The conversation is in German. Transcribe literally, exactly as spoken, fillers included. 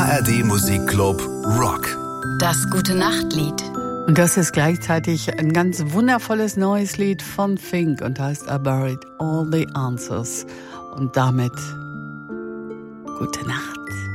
A R D Musikclub Rock. Das Gute-Nacht-Lied. Und das ist gleichzeitig ein ganz wundervolles neues Lied von Fink und heißt I Buried All the Answers. Und damit gute Nacht.